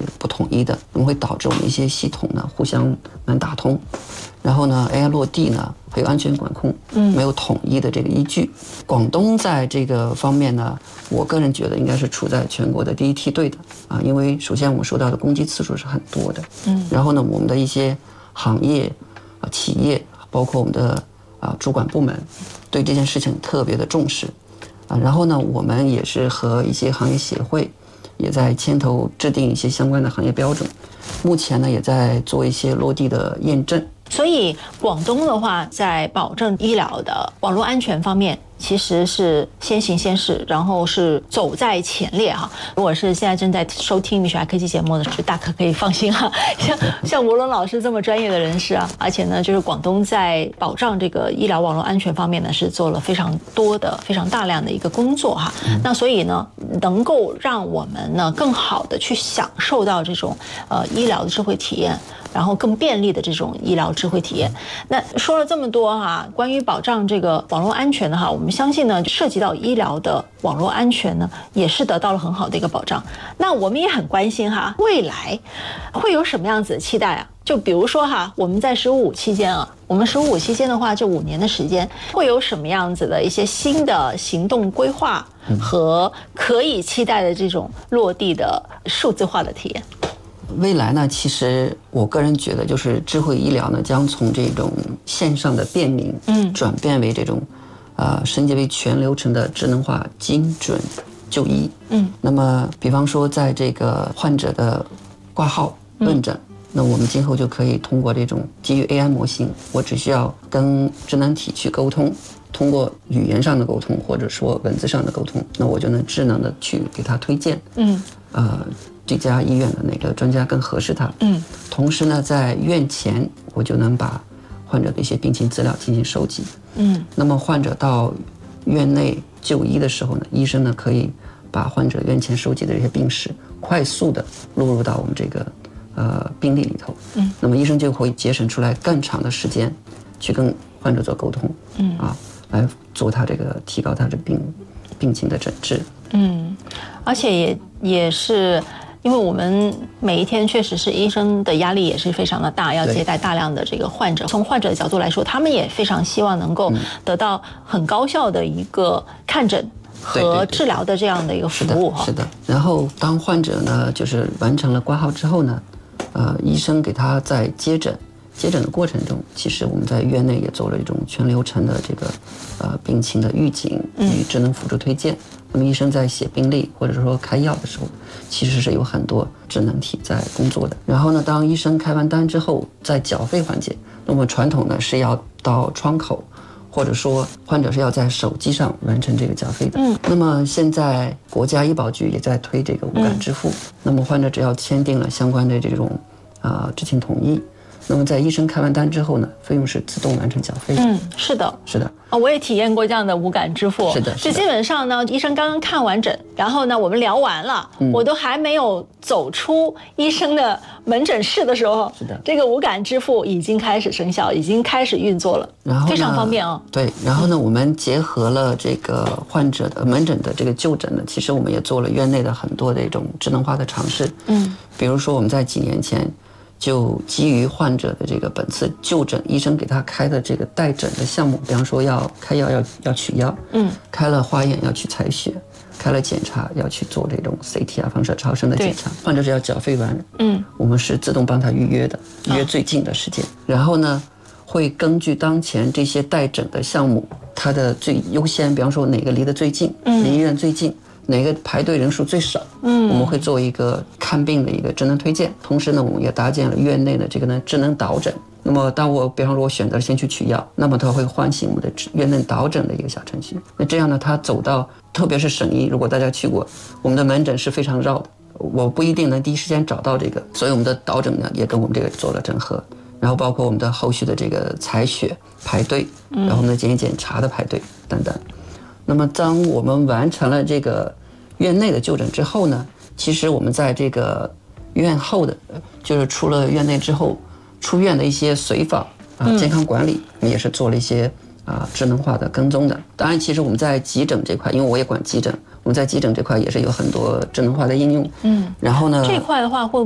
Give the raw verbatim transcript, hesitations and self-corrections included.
不统一的，那么会导致我们一些系统呢互相难打通，然后呢 A I 落地呢还有安全管控，嗯，没有统一的这个依据。广东在这个方面呢，我个人觉得应该是处在全国的第一梯队的啊，因为首先我们收到的攻击次数是很多的，嗯，然后呢我们的一些行业啊企业，包括我们的啊主管部门，对这件事情特别的重视。啊，然后呢，我们也是和一些行业协会，也在牵头制定一些相关的行业标准。目前呢，也在做一些落地的验证。 所以，广东的话，在保证医疗的网络安全方面，其实是先行先试，然后是走在前列哈。如果是现在正在收听米雪儿科技节目的，是大可可以放心哈。像像吴伦老师这么专业的人士啊，而且呢，就是广东在保障这个医疗网络安全方面呢，是做了非常多的、非常大量的一个工作哈。嗯、那所以呢，能够让我们呢更好的去享受到这种呃医疗的智慧体验。然后更便利的这种医疗智慧体验。那说了这么多哈，关于保障这个网络安全的哈，我们相信呢，涉及到医疗的网络安全呢，也是得到了很好的一个保障。那我们也很关心哈，未来会有什么样子的期待啊？就比如说哈，我们在十五五期间啊，我们十五五期间的话，这五年的时间，会有什么样子的一些新的行动规划和可以期待的这种落地的数字化的体验？ 未来呢，其实我个人觉得，就是智慧医疗呢，将从这种线上的便民，嗯，转变为这种，呃，升级为全流程的智能化精准就医。嗯，那么，比方说，在这个患者的挂号问诊，嗯、那我们今后就可以通过这种基于 A I 模型，我只需要跟智能体去沟通，通过语言上的沟通，或者说文字上的沟通，那我就能智能的去给他推荐。嗯，呃。这家医院的哪个专家更合适他？嗯，同时呢，在院前我就能把患者的一些病情资料进行收集。嗯，那么患者到院内就医的时候呢，医生呢可以把患者院前收集的这些病史快速的录入到我们这个呃病历里头。嗯，那么医生就会节省出来更长的时间去跟患者做沟通。嗯，啊，来做他这个提高他这病病情的诊治。嗯， 而且也也是。因为我们每一天确实是医生的压力也是非常的大，要接待大量的这个患者。从患者的角度来说，他们也非常希望能够得到很高效的一个看诊和治疗的这样的一个服务哈。 是的。然后当患者呢就是完成了挂号之后呢，呃，医生给他在接诊。接诊的过程中，其实我们在院内也做了一种全流程的这个呃病情的预警与智能辅助推荐。嗯、那么医生在写病历或者说开药的时候，其实是有很多智能体在工作的。然后呢，当医生开完单之后，在缴费环节，那么传统呢是要到窗口，或者说患者是要在手机上完成这个缴费的。嗯。那么现在国家医保局也在推这个无感支付，嗯、那么患者只要签订了相关的这种啊、呃、知情同意。那么在医生开完单之后呢，费用是自动完成缴费的。 嗯，是的， 是的。 啊，我也体验过这样的无感支付。 是的， 就基本上呢，医生刚刚看完诊，然后呢，我们聊完了，嗯、我都还没有走出医生的门诊室的时候， 是的， 这个无感支付已经开始生效，已经开始运作了， 然后非常方便哦。 对，然后呢，我们结合了这个患者的门诊的这个就诊呢，其实我们也做了院内的很多的一种智能化的尝试。嗯，比如说我们在几年前。就基于患者的这个本次就诊，医生给他开的这个带诊的项目，比方说要开药要要取药，嗯，开了化验要去采血，开了检查要去做这种 C T 啊放射超声的检查，患者只要缴费完，嗯，我们是自动帮他预约的，预约最近的时间，啊、然后呢，会根据当前这些带诊的项目，它的最优先，比方说哪个离得最近，嗯，离医院最近。哪个排队人数最少？嗯，我们会做一个看病的一个智能推荐，同时呢，我们也搭建了院内的这个呢智能导诊。那么，当我比方说我选择先去取药，那么它会唤醒我们的院内导诊的一个小程序。那这样呢，它走到特别是省医，如果大家去过，我们的门诊是非常绕的，我不一定能第一时间找到这个，所以我们的导诊呢也跟我们这个做了整合。然后包括我们的后续的这个采血排队，然后呢检验检查的排队等等。那么当我们完成了这个院内的就诊之后呢，其实我们在这个院后的，就是出了院内之后出院的一些随访啊、健康管理，我们也是做了一些啊智能化的跟踪的。当然，其实我们在急诊这块，因为我也管急诊，我们在急诊这块也是有很多智能化的应用。嗯，然后呢， 这块的话会。